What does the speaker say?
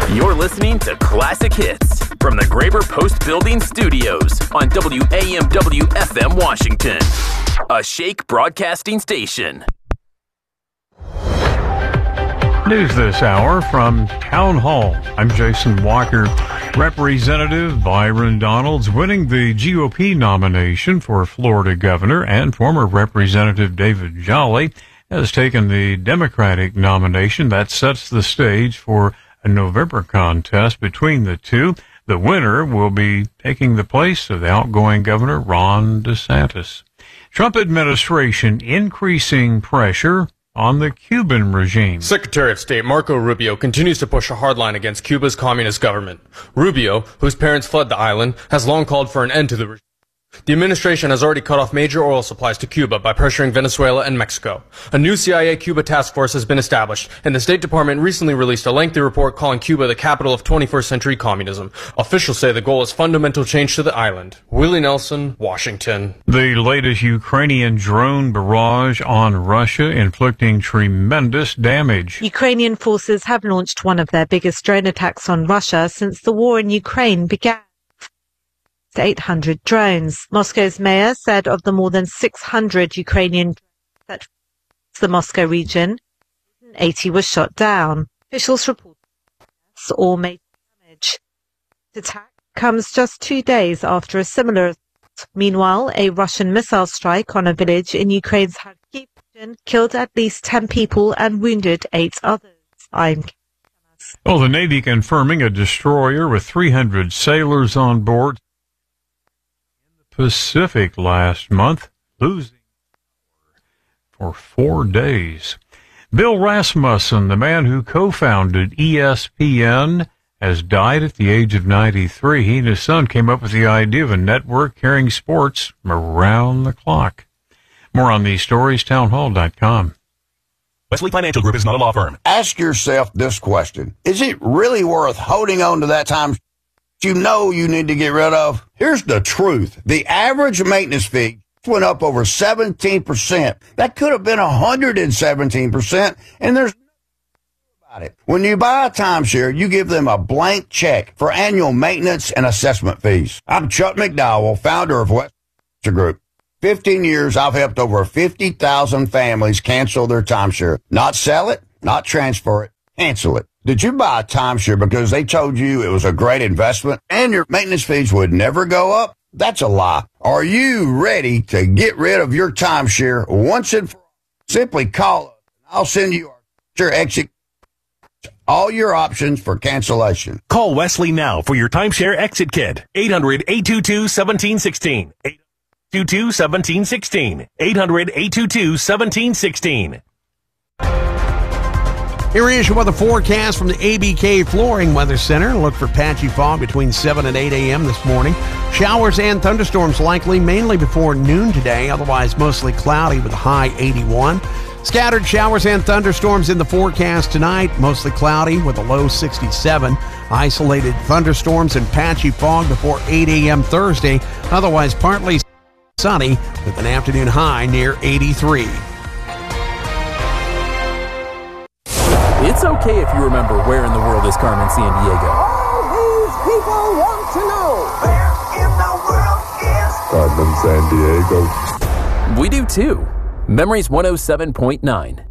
You're listening to Classic Hits from the Graber Post Building Studios on WAMW FM Washington, a Shake broadcasting station. News this hour from Town Hall. I'm Jason Walker. Representative Byron Donalds winning the GOP nomination for Florida governor, and former Representative David Jolly has taken the Democratic nomination. That sets the stage for a November contest between the two. The winner will be taking the place of the outgoing governor, Ron DeSantis. Trump administration increasing pressure on the Cuban regime. Secretary of State Marco Rubio continues to push a hard line against Cuba's communist government. Rubio, whose parents fled the island, has long called for an end to the regime. The administration has already cut off major oil supplies to Cuba by pressuring Venezuela and Mexico. A new CIA-Cuba task force has been established, and the State Department recently released a lengthy report calling Cuba the capital of 21st century communism. Officials say the goal is fundamental change to the island. Willie Nelson, Washington. The latest Ukrainian drone barrage on Russia inflicting tremendous damage. Ukrainian forces have launched one of their biggest drone attacks on Russia since the war in Ukraine began. 800 drones. Moscow's mayor said of the more than 600 Ukrainian drones that the Moscow region, 80 were shot down. Officials report all major damage. The attack comes just 2 days after a similar assault. Meanwhile, a Russian missile strike on a village in Ukraine's Kharkiv region killed at least 10 people and wounded 8 others. Well, the Navy confirming a destroyer with 300 sailors on board Pacific last month, losing for 4 days. Bill Rasmussen, the man who co-founded ESPN, has died at the age of 93. He and his son came up with the idea of a network carrying sports around the clock. More on these stories, townhall.com. Wesley Financial Group is not a law firm. Ask yourself this question. Is it really worth holding on to that time you know you need to get rid of? Here's the truth. The average maintenance fee went up over 17%. That could have been 117%, and there's nothing about it. When you buy a timeshare, you give them a blank check for annual maintenance and assessment fees. I'm Chuck McDowell, founder of West Group. 15 years, I've helped over 50,000 families cancel their timeshare. Not sell it, not transfer it, cancel it. Did you buy a timeshare because they told you it was a great investment and your maintenance fees would never go up? That's a lie. Are you ready to get rid of your timeshare once and for all? Simply call us. I'll send you our exit, all your options for cancellation. Call Wesley now for your timeshare exit kit. 800-822-1716. 822-1716. 800-822-1716. Here is your weather forecast from the ABK Flooring Weather Center. Look for patchy fog between 7 and 8 a.m. this morning. Showers and thunderstorms likely mainly before noon today, otherwise mostly cloudy with a high 81. Scattered showers and thunderstorms in the forecast tonight, mostly cloudy with a low 67. Isolated thunderstorms and patchy fog before 8 a.m. Thursday, otherwise partly sunny with an afternoon high near 83. It's okay if you remember where in the world is Carmen Sandiego. All these people want to know, where in the world is Carmen Sandiego? We do too. Memories 107.9.